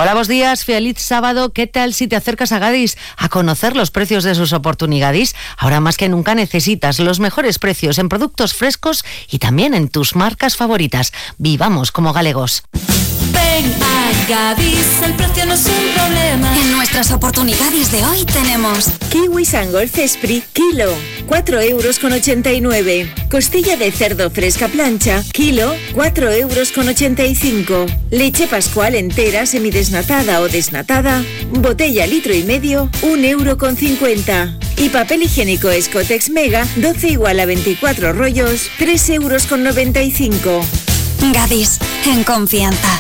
Hola, buenos días, feliz sábado. ¿Qué tal si te acercas a Gadis a conocer los precios de sus oportunidades? Ahora más que nunca necesitas los mejores precios en productos frescos y también en tus marcas favoritas. Vivamos como galegos. Ven a Gadis, el precio no es un problema. En nuestras oportunidades de hoy tenemos kiwi Sangol Cespri, kilo, 4,89 €. Costilla de cerdo fresca plancha, kilo, 4,85 €. Leche Pascual entera, semidesnatada o desnatada, botella 1,5 litros, 1,50 €. Y papel higiénico Escotex Mega, 12 igual a 24 rollos, 3,95 €. Gadis, en confianza.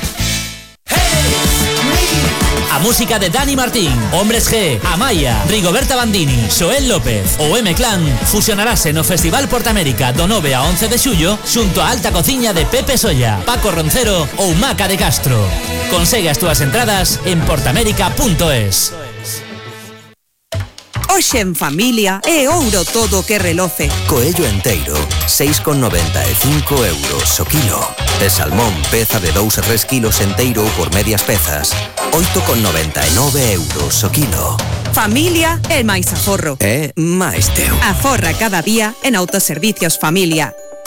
A música de Dani Martín, Hombres G, Amaya, Rigoberta Bandini, Xoel López ou M-Clan fusionarase no Festival Portamérica do 9 a 11 de xullo xunto a alta cociña de Pepe Solla, Paco Roncero ou Maca de Castro. Consegue as túas entradas en portamérica.es. Hoxe en familia é ouro todo que reloce. Coello enteiro, 6,95 € o kilo. E salmón, peza de 2 e 3 kilos enteiro por medias pezas, 8,99 € o kilo. Familia é máis aforro. É máis teu. Aforra cada día en Autoservicios Familia.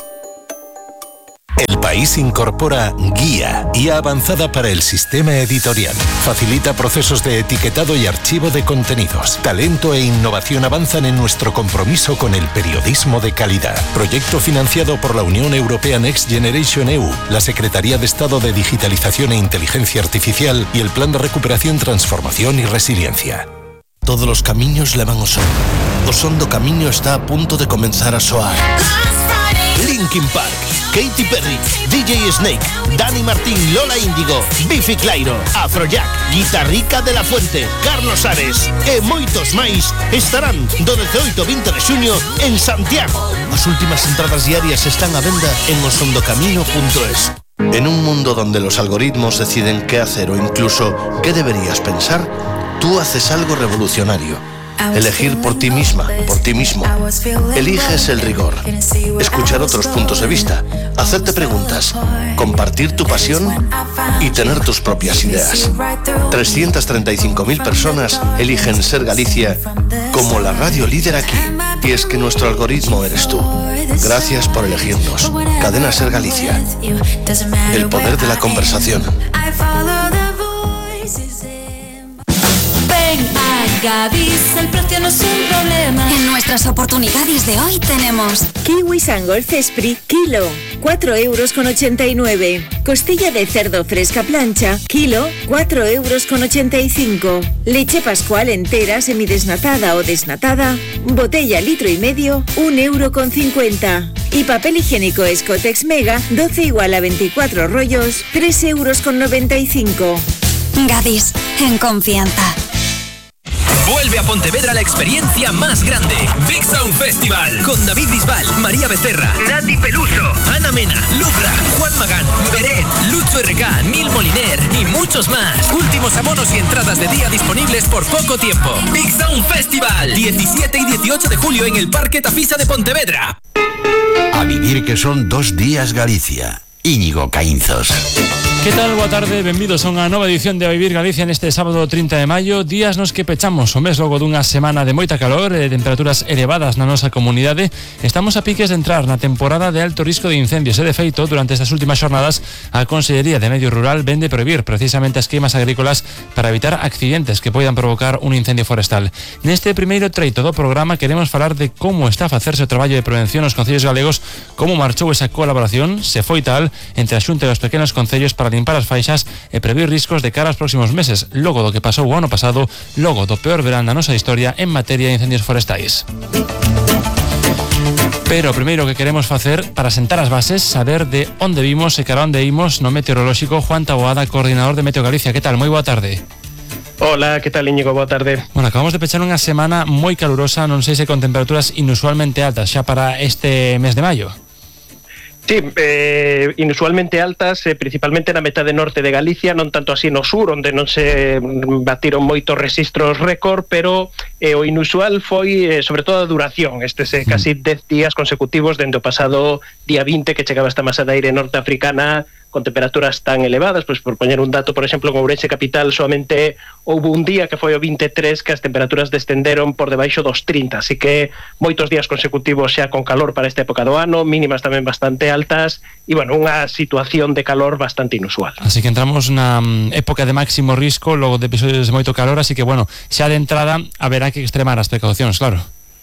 El País incorpora Guía avanzada para el sistema editorial. Facilita procesos de etiquetado y archivo de contenidos. Talento e innovación avanzan en nuestro compromiso con el periodismo de calidad. Proyecto financiado por la Unión Europea Next Generation EU, la Secretaría de Estado de Digitalización e Inteligencia Artificial y el Plan de Recuperación, Transformación y Resiliencia. Todos los camiños levan ao son. O son do camiño está a punto de comenzar a soar. Linkin Park, Katy Perry, DJ Snake, Dani Martín, Lola Índigo, Biffy Clyro, Afrojack, Guitarrica de la Fuente, Carlos Ares e moitos máis estarán do 18 ao 20 de xuño en Santiago. As últimas entradas diarias están a venda en osondocamino.es. En un mundo donde los algoritmos deciden qué hacer o incluso qué deberías pensar, tú haces algo revolucionario. Elegir por ti misma, por ti mismo. Eliges el rigor, escuchar otros puntos de vista, hacerte preguntas, compartir tu pasión y tener tus propias ideas. 335.000 personas eligen Ser Galicia como la radio líder aquí. Y es que nuestro algoritmo eres tú. Gracias por elegirnos. Cadena Ser Galicia. El poder de la conversación. Gadis, el precio no es un problema. En nuestras oportunidades de hoy tenemos kiwi Sangol Cespri, kilo, 4,89 €. Costilla de cerdo fresca plancha, kilo, 4,85 €. Leche Pascual entera, semidesnatada o desnatada, botella 1,5 litros, 1,50 €. Y papel higiénico Escotex Mega, 12 igual a 24 rollos, 3,95 €. Gadis, en confianza. Vuelve a Pontevedra la experiencia más grande. Big Sound Festival. Con David Bisbal, María Becerra, Nati Peluso, Ana Mena, Lubra, Juan Magán, Beret, Lucho RK, Nil Moliner y muchos más. Últimos abonos y entradas de día disponibles por poco tiempo. Big Sound Festival. 17 y 18 de julio en el Parque Tafisa de Pontevedra. A vivir que son 2 días Galicia. Íñigo Caínzos. Que tal? Boa tarde, benvidos a unha nova edición de A Vivir Galicia neste sábado 30 de maio, días nos que pechamos o mes logo dunha semana de moita calor e temperaturas elevadas na nosa comunidade. Estamos a piques de entrar na temporada de alto risco de incendios e de feito, durante estas últimas xornadas a Consellería de Medio Rural vende prohibir precisamente as queimas agrícolas para evitar accidentes que poidan provocar un incendio forestal. Neste primeiro treito do programa queremos falar de como está a facerse o traballo de prevención nos concellos galegos, como marchou esa colaboración, se foi tal, entre a Xunta e os pequenos concellos para limpar as faixas e prever riscos de cara aos próximos meses, logo do que pasou o ano pasado, logo do peor verán da nosa historia en materia de incendios forestais. Pero o primeiro que queremos facer para sentar as bases, saber de onde vimos e cara onde imos no meteorolóxico. Juan Taboada, coordinador de Meteo Galicia. Que tal? Moi boa tarde. Hola, que tal, Íñigo? Boa tarde. Bueno, acabamos de pechar unha semana moi calurosa, non sei se con temperaturas inusualmente altas xa para este mes de maio. Sí, inusualmente altas, principalmente na metade norte de Galicia, non tanto así no sur, onde non se batiron moitos rexistros récord, pero o inusual foi, sobre todo, a duración. Casi 10 días consecutivos dende o pasado día 20, que chegaba esta masa de aire norteafricana con temperaturas tan elevadas. Pois por poñer un dato, por exemplo, en Ourense capital somente houve un día que foi o 23 que as temperaturas descenderon por debaixo dos 30, así que moitos días consecutivos xa con calor para esta época do ano, mínimas tamén bastante altas e, bueno, unha situación de calor bastante inusual. Así que entramos na época de máximo risco, logo de episodios de moito calor, así que, bueno, xa de entrada haberá que extremar as precaucións, claro.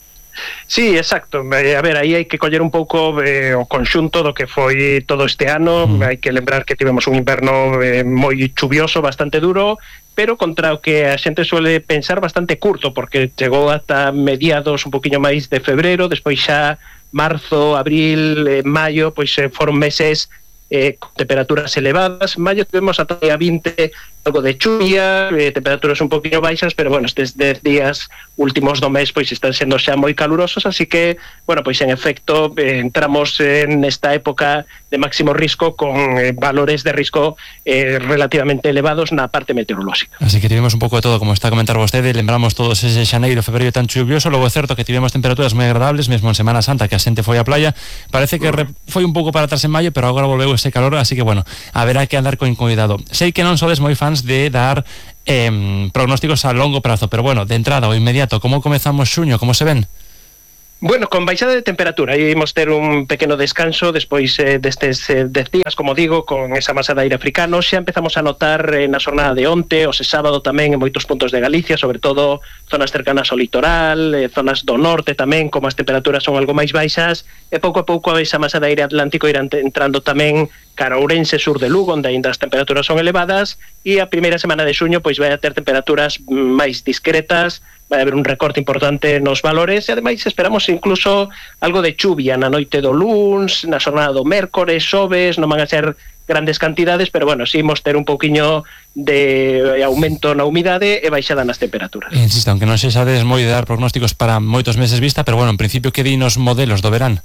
Sí, exacto. A ver, aí hai que coller un pouco o conxunto do que foi todo este ano. Hai que lembrar que tivemos un inverno moi chuvioso, bastante duro, pero contra o que a xente suele pensar bastante curto, porque chegou ata mediados un poquinho máis de febreiro, despois xa marzo, abril, maio, pois foron meses con temperaturas elevadas. Maio tivemos ata a 20 algo de chuvia, temperaturas un poquinho baixas, pero bueno, estes 10 días últimos do mes pois están sendo xa moi calurosos, así que, bueno, pois en efecto entramos en esta época de máximo risco con valores de risco relativamente elevados na parte meteorolóxica. Así que tivemos un pouco de todo, como está a comentar vostede, lembramos todos ese xaneiro, febreiro tan chuvioso, logo é certo que tivemos temperaturas moi agradables, mesmo en Semana Santa, que a xente foi á playa, parece que foi un pouco para atrás en maio, pero agora volveu ese calor, así que, bueno, haberá que andar con cuidado. Sei que non sodes moi fans de dar prognósticos a longo prazo, pero bueno, de entrada o inmediato, como comezamos xuño, como se ven? Bueno, con baixada de temperatura, íbamos ter un pequeno descanso despois destes 10 días, como digo, con esa masa de aire africano. Xa empezamos a notar na xornada de onte, o sábado tamén en moitos puntos de Galicia, sobre todo zonas cercanas ao litoral, zonas do norte tamén, como as temperaturas son algo máis baixas, e pouco a pouco esa masa de aire atlántico irá entrando tamén cara a Ourense, sur de Lugo, onde ainda as temperaturas son elevadas, e a primeira semana de xuño pois vai a ter temperaturas máis discretas, vai haber un recorte importante nos valores, e ademais esperamos incluso algo de chuvia na noite do luns, na xornada do mércores, xoves, non van a ser grandes cantidades, pero bueno, si imos ter un pouquiño de aumento na humidade e baixada nas temperaturas. Insisto, aunque non sexades moi de dar prognósticos para moitos meses vista, pero bueno, en principio que di nos modelos do verán?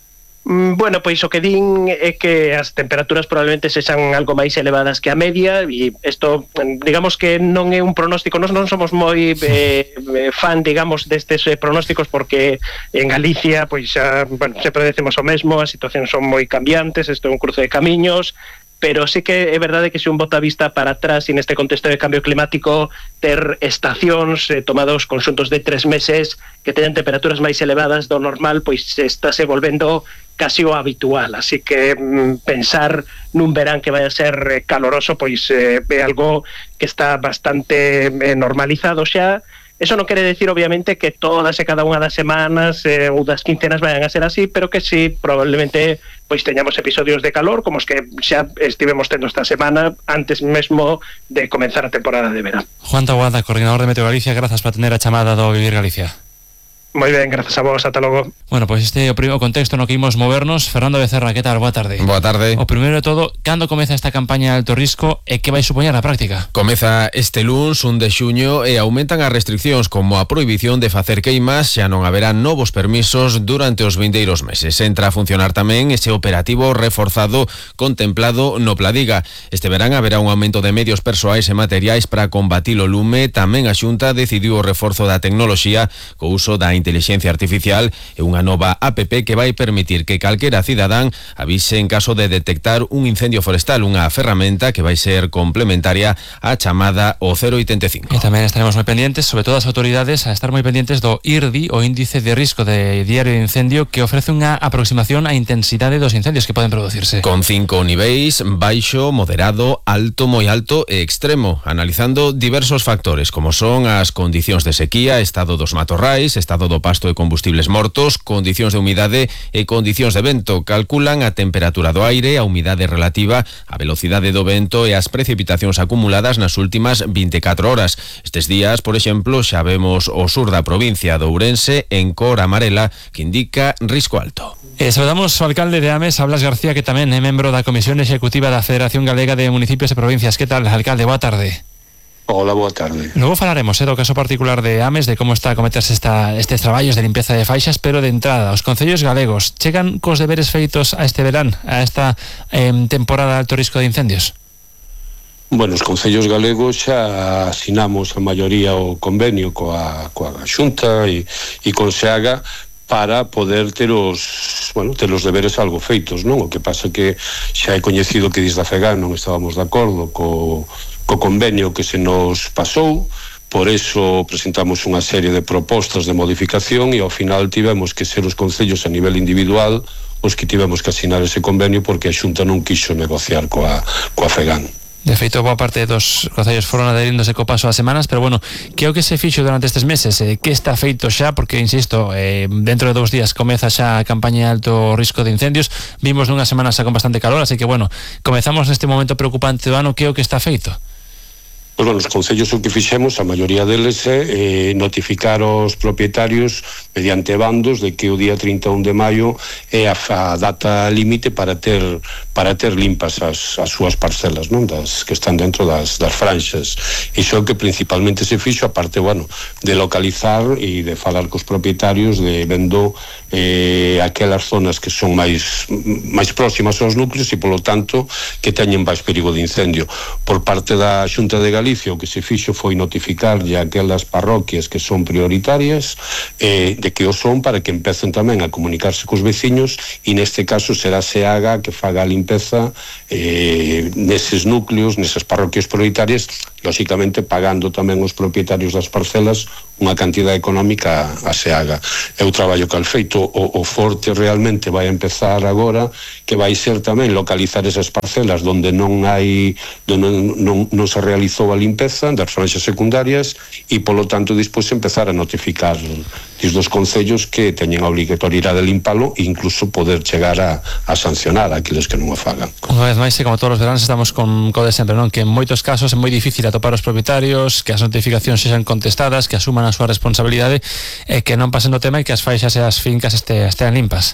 Bueno, pois o que din é que as temperaturas probablemente sexan algo máis elevadas que a media, e isto, digamos que non é un pronóstico, non somos moi fan, digamos, destes pronósticos, porque en Galicia, pois xa, bueno, sempre decimos o mesmo, as situacións son moi cambiantes, isto é un cruce de camiños, pero sí que é verdade que se un bota a vista para atrás e neste contexto de cambio climático, ter estacións tomados conxuntos de 3 meses que teñan temperaturas máis elevadas do normal, pois estáse volvendo casi o habitual, así que pensar nun verán que vai a ser caloroso pois é algo que está bastante normalizado xa. Eso non quere decir, obviamente, que todas e cada unha das semanas ou das quincenas vayan a ser así, pero que sí, probablemente pois teñamos episodios de calor como os que xa estivemos tendo esta semana antes mesmo de comenzar a temporada de verán. Juan Taboada, coordinador de Meteo Galicia, grazas por atender a chamada do Vivir Galicia. Moi ben, grazas a vos, ata logo. Bueno, pois este é o primeiro contexto no que imos movernos. Fernando Becerra, que tal? Boa tarde. Boa tarde. O primeiro de todo, cando comeza esta campaña de alto risco e que vai supoñer na práctica? Comeza este luns, 1 de xuño, e aumentan as restriccións como a prohibición de facer queimas, xa non haberá novos permisos durante os vindeiros meses. Entra a funcionar tamén ese operativo reforzado contemplado no Pladiga. Este verán haberá un aumento de medios persoais e materiais para combatir o lume. Tamén a Xunta decidiu o reforzo da tecnoloxía co uso da inteligencia artificial e unha nova app que vai permitir que calquera cidadán avise en caso de detectar un incendio forestal, unha ferramenta que vai ser complementaria á chamada o 085. E tamén estaremos moi pendientes, sobre todo as autoridades, a estar moi pendientes do IRDI, o índice de risco de diario de incendio, que ofrece unha aproximación á intensidade dos incendios que poden producirse. Con 5 niveis, baixo, moderado, alto, moi alto e extremo, analizando diversos factores como son as condicións de sequía, estado dos matorrais, estado do pasto e combustibles mortos, condicións de humidade e condicións de vento. Calculan a temperatura do aire, a humidade relativa, a velocidade do vento e as precipitacións acumuladas nas últimas 24 horas. Estes días, por exemplo, xa vemos o sur da provincia de Ourense en cor amarela, que indica risco alto. Saludamos ao alcalde de Ames, Blas García, que tamén é membro da Comisión Executiva da Federación Galega de Municipios e Provincias. Que tal, alcalde? Boa tarde. Hola, boa tarde. Logo falaremos do caso particular de Ames, de como está a cometerse estes traballos de limpieza de faixas, pero de entrada, os concellos galegos chegan cos deberes feitos a este verán, a esta temporada de alto risco de incendios? Bueno, os concellos galegos xa asinamos a maioría o convenio coa Xunta e con SEAGA para poder ter os deberes algo feitos, non? O que pasa que xa é coñecido que desde a FEGAN non estábamos de acordo co convenio que se nos pasou. Por eso presentamos unha serie de propostas de modificación e ao final tivemos que ser os concellos a nivel individual os que tivemos que asinar ese convenio porque a Xunta non quixo negociar coa FEGAN. De feito, boa parte dos concellos foron adheríndose co paso das semanas, pero bueno, que é o que se fixo durante estes meses? Que está feito xa? Porque, insisto, dentro de 2 días comeza xa a campaña de alto risco de incendios. Vimos nunha semana xa con bastante calor, así que, bueno, comezamos neste momento preocupante do ano. Que é o que está feito? Pois, bueno, os concellos o que fixemos, a maioría deles é notificar aos propietarios mediante bandos de que o día 31 de maio é a data límite para ter limpas as súas parcelas, non? Das que están dentro das franxas. Iso é o que principalmente se fixo, aparte, bueno, de localizar e de falar cos propietarios de vendo aquelas zonas que son máis próximas aos núcleos e, polo tanto, que teñen máis perigo de incendio. Por parte da Xunta de Galicia, o que se fixo foi notificarlle a aquelas parroquias que son prioritarias de que o son, para que empecen tamén a comunicarse cos veciños, e neste caso será SEAGA que faga a limpeza neses núcleos, nesas parroquias prioritarias, lóxicamente pagando tamén os propietarios das parcelas unha cantidad económica a SEAGA. É o traballo que al feito. O forte realmente vai empezar agora, que vai ser tamén localizar esas parcelas onde non se realizou a limpeza das franxas secundarias e, polo tanto, despois empezar a notificar desde os concellos que teñen a obrigatoriedade de limpalo e incluso poder chegar a sancionar aqueles que non o fagan. Unha vez máis, como todos os veranos, estamos con de sempre, non? Que en moitos casos é moi difícil atopar os propietarios, que as notificacións sexan contestadas, que asuman a súa responsabilidade e que non pasen do tema e que as faixas e as fincas estean limpas.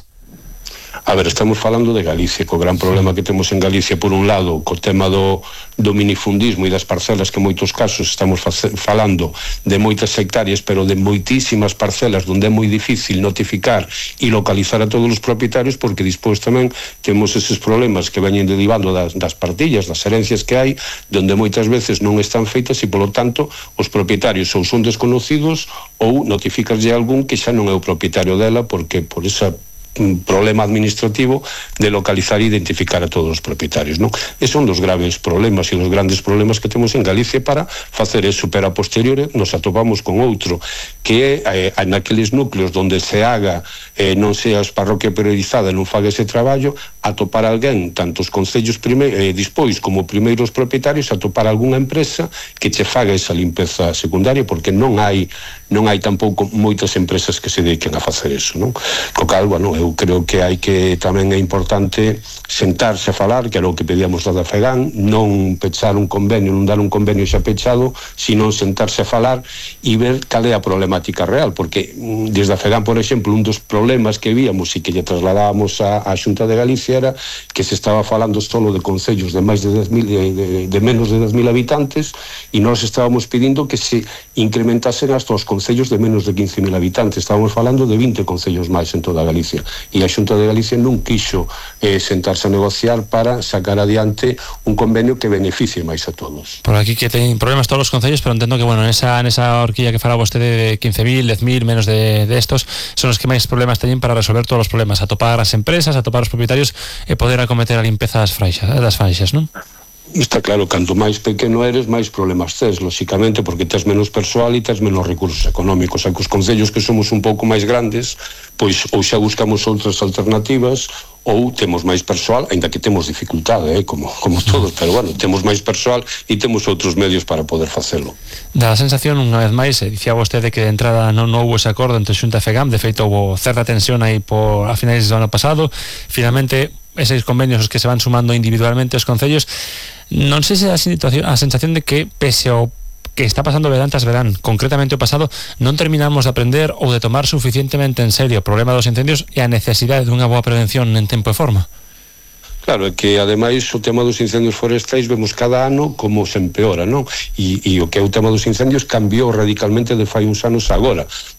A ver, estamos falando de Galicia, co gran problema que temos en Galicia, por un lado, co tema do minifundismo e das parcelas, que en moitos casos estamos falando de moitas hectáreas, pero de moitísimas parcelas onde é moi difícil notificar e localizar a todos os propietarios, porque despois tamén temos eses problemas que veñen derivando das partillas, das herencias que hai, onde moitas veces non están feitas e, polo tanto, os propietarios ou son desconocidos ou notificaslle a algún que xa non é o propietario dela, porque por esa problema administrativo de localizar e identificar a todos os propietarios, non? Esos son dos graves problemas e os grandes problemas que temos en Galicia para facer eso, pero a posteriori nos atopamos con outro, que é naqueles núcleos onde se haga non seas parroquia priorizada, non faga ese traballo, atopar alguén, tanto os concellos dispois como primeiros propietarios, atopar algunha empresa que che faga esa limpeza secundaria, porque non hai tampouco moitas empresas que se dediquen a facer eso, non? Co cal, bueno, eu creo que tamén é importante sentarse a falar, que era o que pedíamos da FEGAN, non pechar un convenio, non dar un convenio xa pechado, sino sentarse a falar e ver cal é a problemática real, porque desde a FEGAN, por exemplo, un dos problemas que víamos e que lle trasladábamos á Xunta de Galicia era que se estaba falando solo de concellos de máis de 10.000, de menos de 10.000 habitantes, e nós estábamos pedindo que se incrementasen hasta os concellos de menos de 15.000 habitantes. Estábamos falando de 20 concellos máis en toda Galicia, e a Xunta de Galicia non quixo sentarse a negociar para sacar adiante un convenio que beneficie máis a todos. Por aquí que teñen problemas todos os concellos, pero entendo que, bueno, nesa horquilla que falaba vostede de 15.000, 10.000, menos de estos, son os que máis problemas teñen para resolver todos os problemas, atopar as empresas, atopar os propietarios e poder acometer a limpeza das franxas, non? Está claro, canto máis pequeno eres, máis problemas tes, lóxicamente, porque tes menos persoal e tes menos recursos económicos. A que os concellos que somos un pouco máis grandes, pois ou xa buscamos outras alternativas ou temos máis persoal, aínda que temos dificultade, como todos, pero bueno, temos máis persoal e temos outros medios para poder facelo. Dá a sensación, unha vez máis, dicía vostede que de entrada non houve ese acordo entre Xunta e FEGAM, de feito houve certa tensión aí a finais do ano pasado, finalmente eses convenios os que se van sumando individualmente os concellos. Non sei se a sensación de que, pese ao que está pasando verán tras verán, concretamente o pasado, non terminamos de aprender ou de tomar suficientemente en serio o problema dos incendios e a necesidade dunha boa prevención en tempo e forma. Claro, é que ademais o tema dos incendios forestais vemos cada ano como se empeora, non? E o que é o tema dos incendios cambiou radicalmente de fai uns anos agora.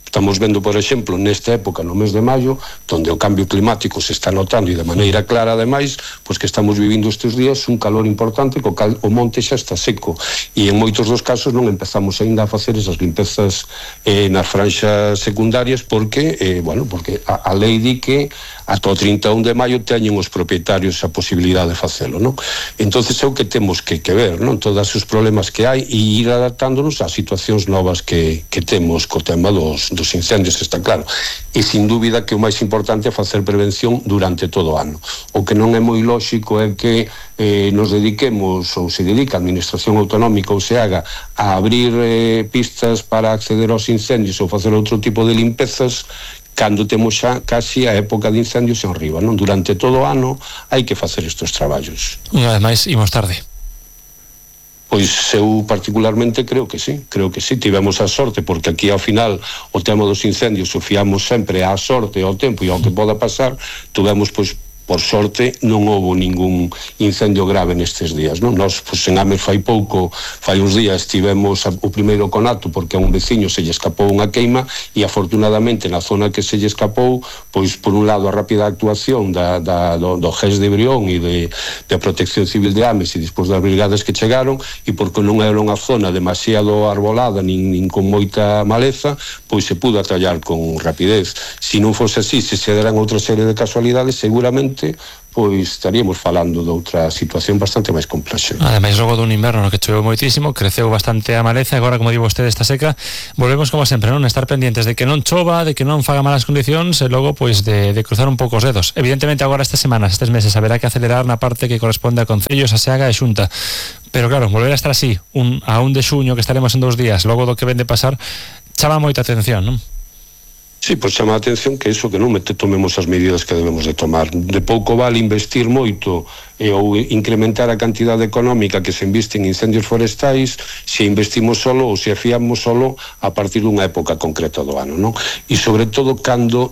Estamos vendo, por exemplo, nesta época, no mes de maio, donde o cambio climático se está notando e de maneira clara, ademais, pois que estamos vivindo estes días un calor importante, co cal o monte xa está seco, e en moitos dos casos non empezamos aínda a facer esas limpezas nas franxas secundarias, porque a lei di que ata o 31 de maio teñen os propietarios a posibilidade de facelo, non? Entonces é o que temos que ver, non? Todos os problemas que hai e ir adaptándonos ás situacións novas que temos co tema dos incendios, está claro. E sin dúbida que o máis importante é facer prevención durante todo o ano. O que non é moi lóxico é que nos dediquemos, ou se dedica a Administración Autonómica ou se haga, a abrir pistas para acceder aos incendios ou facer outro tipo de limpezas cando temos xa casi a época de incendios en riba, non? Durante todo o ano hai que facer estes traballos. Unha vez máis, imos tarde. Pois eu particularmente creo que sí, tivemos a sorte, porque aquí ao final o tema dos incendios o fiamos sempre á sorte, ao tempo e ao que poda pasar. Tuvemos, pois, por sorte, non houve ningún incendio grave nestes días, non? Nós, pois, en Ames fai uns días tivemos o primeiro conato porque a un veciño se lle escapou unha queima e afortunadamente na zona que se lle escapou, pois por un lado a rápida actuación do GES de Brión e de Protección Civil de Ames e despois das brigadas que chegaron, e porque non era unha zona demasiado arbolada nin con moita maleza, pois se pudo atallar con rapidez. Se non fose así, se deran outra serie de casualidades, seguramente pois estaríamos falando de outra situación bastante máis complexa. Ademais, logo dun inverno no que choveu moitísimo, creceu bastante a maleza, agora, como di vostede, está seca. Volvemos como sempre, non? Estar pendientes de que non chova, de que non faga malas condicións e logo, pois, de cruzar un pouco os dedos. Evidentemente, agora estas semanas, estes meses, haberá que acelerar na parte que corresponde a concellos, a Seaga e Xunta. Pero claro, volver a estar así, a 1 de xuño, que estaremos en 2 días, logo do que ven de pasar, chama moita atención, non? Sí, pois chama a atención que iso, que non tomemos as medidas que debemos de tomar. De pouco vale investir moito ou incrementar a cantidade económica que se inviste en incendios forestais se investimos solo ou se fiamos solo a partir dunha época concreta do ano, non? E sobre todo cando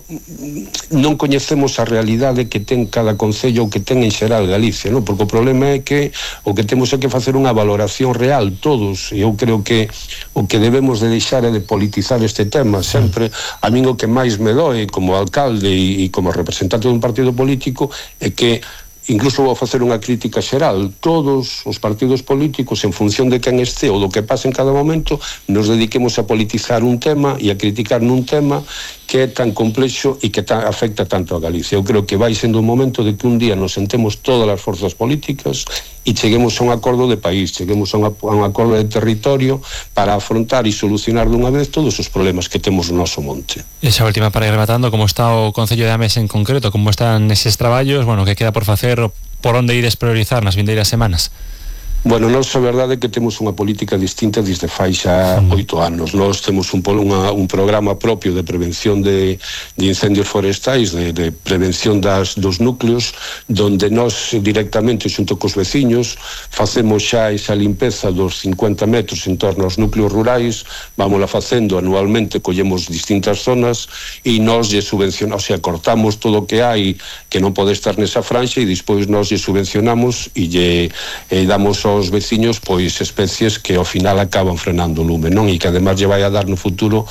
non coñecemos a realidade que ten cada concello ou que ten en xeral Galicia, non? Porque o problema é que o que temos é que facer unha valoración real todos, e eu creo que o que debemos de deixar é de politizar este tema sempre. A min o que máis me doe como alcalde e como representante dun partido político é que, incluso vou facer unha crítica xeral, todos os partidos políticos, en función de quen este ou do que pase en cada momento, nos dediquemos a politizar un tema e a criticar nun tema que é tan complexo e que afecta tanto a Galicia. Eu creo que vai sendo un momento de que un día nos sentemos todas as forzas políticas e cheguemos a un acordo de país, cheguemos a un acordo de territorio para afrontar e solucionar dunha vez todos os problemas que temos no noso monte. Esa última, para ir rematando, como está o Concello de Ames en concreto, como están eses traballos, bueno, que queda por facer, por onde ides priorizar nas vindeiras semanas? Bueno, nós a verdade é que temos unha política distinta desde fai xa 8 anos. Nós temos un programa propio de prevención de incendios forestais, de prevención dos núcleos, donde nós directamente xunto cos veciños facemos xa esa limpeza dos 50 metros en torno aos núcleos rurais, vámola facendo anualmente, collemos distintas zonas e nós lle subvencionamos, o sea, cortamos todo o que hai que non pode estar nesa franxa e despois nós lle subvencionamos e lle damos aos veciños pois especies que ao final acaban frenando o lume, non? E que además lle vai a dar no futuro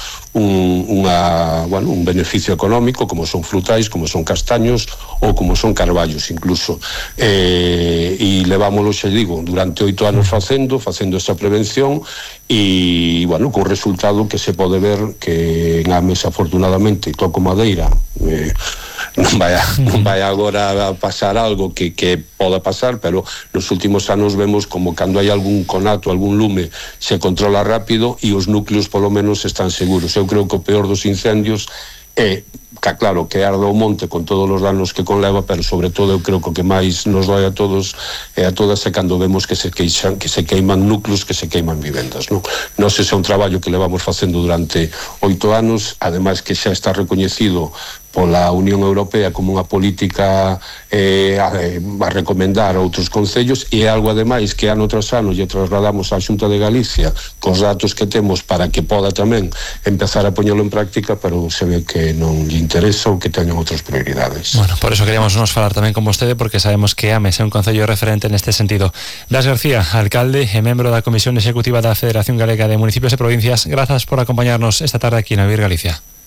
un beneficio económico, como son frutais, como son castaños ou como son carballos incluso, e levámoslo, xa digo, durante 8 anos facendo esa prevención e, bueno, con resultado que se pode ver que en Ames, afortunadamente, toco madeira, non vai agora a pasar algo que poda pasar, pero nos últimos anos vemos como cando hai algún conato, algún lume, se controla rápido e os núcleos polo menos están seguros. Eu creo que o peor dos incendios é, claro, que arda o monte con todos os danos que conleva, pero sobre todo eu creo que o que máis nos dói a todos e a todas é cando vemos que se queiman núcleos, que se queiman vivendas, non? Nós ese é un traballo que levamos facendo durante 8 anos, ademais que xa está recoñecido pola Unión Europea como unha política a recomendar a outros concellos, e é algo ademais que ano tras ano lle trasladamos á Xunta de Galicia cos datos que temos para que poda tamén empezar a poñelo en práctica, pero se ve que non lle interesa ou que teñen outras prioridades. Bueno, por eso queríamos nos falar tamén con vostede, porque sabemos que Ames é un concello referente neste sentido. Blas García, alcalde e membro da Comisión Executiva da Federación Galega de Municipios e Provincias, grazas por acompañarnos esta tarde aquí na Vir Galicia.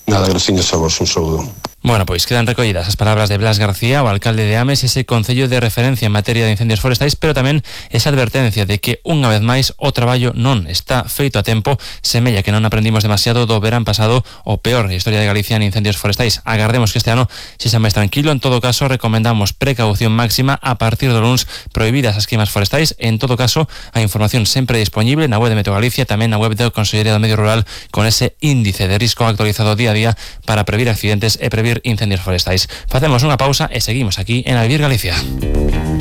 Nada, gracias a vos, un saludo. Bueno, pois quedan recollidas as palabras de Blas García, o alcalde de Ames, ese concello de referencia en materia de incendios forestais, pero tamén esa advertencia de que unha vez máis o traballo non está feito a tempo. Semella que non aprendimos demasiado do verán pasado, o peor da historia de Galicia en incendios forestais. Agardemos que este ano se xa máis tranquilo. En todo caso, recomendamos precaución máxima a partir do luns, prohibidas as queimas forestais. En todo caso, a información sempre disponible na web de Meteo Galicia, tamén na web da Consellería do Medio Rural, con ese índice de risco actualizado día a día para prever accidentes e prever incendios forestais. Facemos unha pausa e seguimos aquí en A Vivir Galicia.